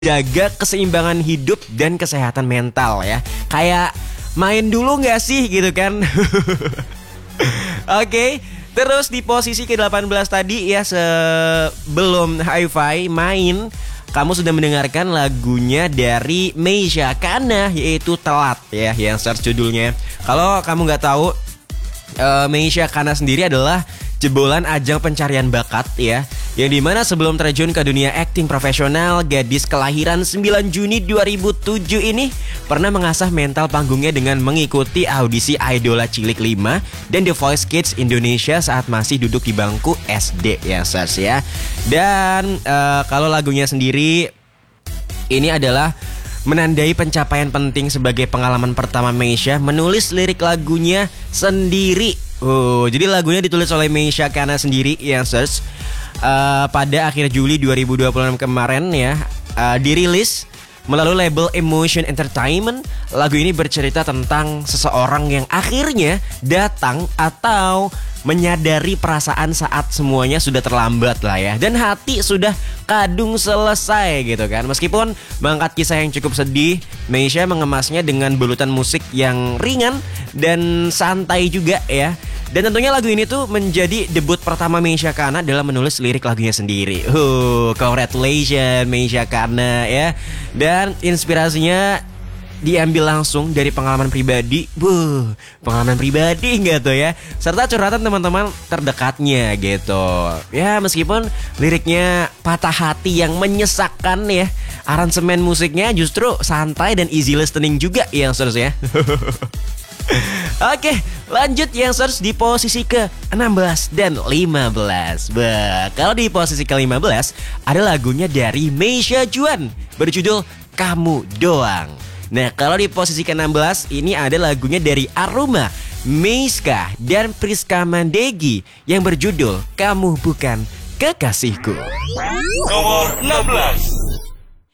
jaga keseimbangan hidup dan kesehatan mental ya. Kayak main dulu gak sih gitu kan. Oke, terus di posisi ke-18 tadi ya, sebelum Hi-Fi main, kamu sudah mendengarkan lagunya dari Meisya Kana, yaitu Telat ya, yang search judulnya. Kalau kamu gak tahu, Meisya Kana sendiri adalah jebolan ajang pencarian bakat ya, yang dimana sebelum terjun ke dunia akting profesional, gadis kelahiran 9 Juni 2007 ini pernah mengasah mental panggungnya dengan mengikuti audisi Idola Cilik 5 dan The Voice Kids Indonesia saat masih duduk di bangku SD ya, Sars ya. Dan kalau lagunya sendiri ini adalah menandai pencapaian penting sebagai pengalaman pertama Meisya menulis lirik lagunya sendiri. Jadi lagunya ditulis oleh Meisya Kana sendiri yang search pada akhir Juli 2026 kemarin ya, dirilis melalui label Emotion Entertainment. Lagu ini bercerita tentang seseorang yang akhirnya datang atau menyadari perasaan saat semuanya sudah terlambat lah ya, dan hati sudah kadung selesai gitu kan. Meskipun mengangkat kisah yang cukup sedih, Meisya mengemasnya dengan bulutan musik yang ringan dan santai juga ya. Dan tentunya lagu ini tuh menjadi debut pertama Meisya Kana dalam menulis lirik lagunya sendiri. Congratulations Meisya Kana ya. Dan inspirasinya diambil langsung dari pengalaman pribadi. Pengalaman pribadi gitu ya, serta curhatan teman-teman terdekatnya gitu. Ya meskipun liriknya patah hati yang menyesakkan ya, aransemen musiknya justru santai dan easy listening juga yang seterusnya. Oke, lanjut yang search di posisi ke-16 dan 15. Kalau di posisi ke-15 ada lagunya dari Meisya Juan berjudul Kamu Doang. Nah, kalau di posisi ke-16 ini ada lagunya dari Aruma, Meiska dan Priska Mandegi yang berjudul Kamu Bukan Kekasihku. Nomor 16.